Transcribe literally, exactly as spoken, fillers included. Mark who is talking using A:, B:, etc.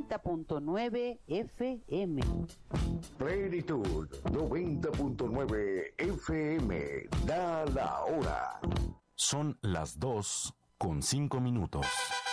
A: noventa punto nueve F M.
B: Plenitud noventa punto nueve F M. Da la hora.
C: Son las dos con cinco minutos.